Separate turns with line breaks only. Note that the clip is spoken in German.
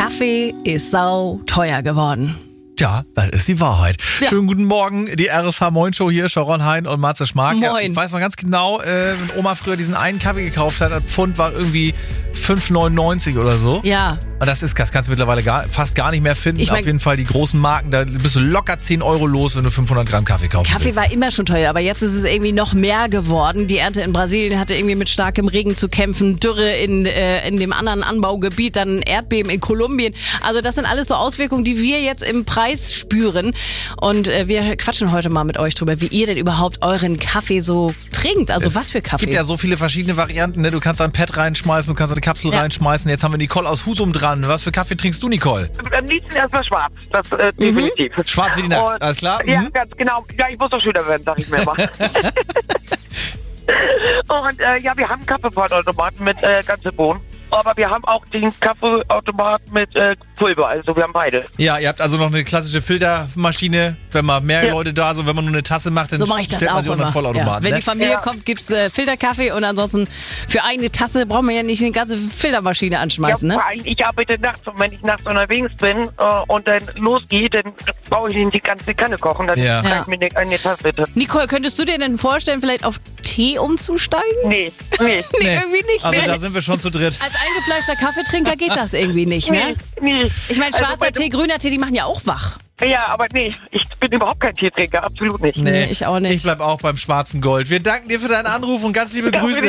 Kaffee ist sau teuer geworden.
Ja, das ist die Wahrheit.
Ja.
Schönen guten Morgen, die RSH Moin Show hier, Sharon Hein und Matze Schmark.
Moin.
Ja, ich weiß noch ganz genau, wenn Oma früher diesen einen Kaffee gekauft hat, das Pfund war irgendwie 5,99 oder so.
Ja.
Und das kannst du mittlerweile fast gar nicht mehr finden.
Ich mein,
auf jeden Fall die großen Marken, da bist du locker 10 Euro los, wenn du 500 Gramm Kaffee kaufen
Kaffee
willst.
war immer schon teuer, aber jetzt ist es irgendwie noch mehr geworden. Die Ernte in Brasilien hatte irgendwie mit starkem Regen zu kämpfen, Dürre in dem anderen Anbaugebiet, dann Erdbeben in Kolumbien. Also das sind alles so Auswirkungen, die wir jetzt im Preis spüren. Und wir quatschen heute mal mit euch drüber, wie ihr denn überhaupt euren Kaffee so trinkt. Also was für Kaffee.
Es gibt ja so viele verschiedene Varianten. Ne? Du kannst da ein Pad reinschmeißen, du kannst eine Kapsel reinschmeißen. Jetzt haben wir Nicole aus Husum dran. Was für Kaffee trinkst du, Nicole?
Am liebsten erstmal schwarz, das definitiv.
Schwarz wie die Nacht, alles klar?
Ja, ganz genau. Ja, ich muss doch schöner werden, sag ich mir mal. Und wir haben einen Kaffeevollautomaten mit ganze Bohnen. Aber wir haben auch den Kaffeeautomat mit Pulver, also wir haben beide.
Ja, ihr habt also noch eine klassische Filtermaschine, wenn mal mehr Leute da sind, wenn man nur eine Tasse macht, dann
So mache ich das
stellt man
auch
sie unter
immer.
einen Vollautomaten.
Wenn
Ne?
die Familie kommt, gibt's Filterkaffee und ansonsten für eine Tasse braucht man ja nicht eine ganze Filtermaschine anschmeißen,
Ja,
ne?
vor allem, ich arbeite nachts und wenn ich nachts unterwegs bin und dann losgehe, dann brauche ich nicht die ganze Kanne kochen, dann
Ja.
kann ich mir eine Tasse bitte.
Nicole, könntest du dir denn vorstellen, vielleicht auf Tee umzusteigen?
Nee.
Nee, irgendwie nicht.
Also
ne?
da sind wir schon zu dritt.
Als eingefleischter Kaffeetrinker geht das irgendwie nicht, ne?
Nee.
Ich meine,
Also
schwarzer Tee, grüner Tee, die machen ja auch wach.
Ja, aber nee, ich bin überhaupt kein Teetrinker, absolut nicht.
Nee, ich auch nicht.
Ich bleib auch beim schwarzen Gold. Wir danken dir für deinen Anruf und ganz liebe
Ja,
Grüße.